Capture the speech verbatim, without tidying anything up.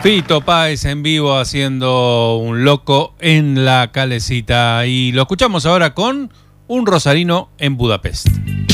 Fito Páez en vivo haciendo un loco en la Calecita. Y lo escuchamos ahora con Un rosarino en Budapest.